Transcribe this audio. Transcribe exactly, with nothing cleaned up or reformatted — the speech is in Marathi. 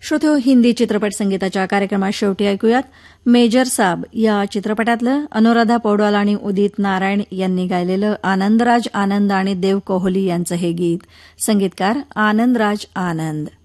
श्रोत्यो, हिंदी चित्रपट संगीताच्या कार्यक्रमात शेवटी ऐकूयात मेजर साब या चित्रपटातलं अनुराधा पौडवाल आणि उदित नारायण यांनी गायलेलं आनंदराज आनंद आणि देव कोहली यांचं हे गीत. संगीतकार आनंदराज आनंद.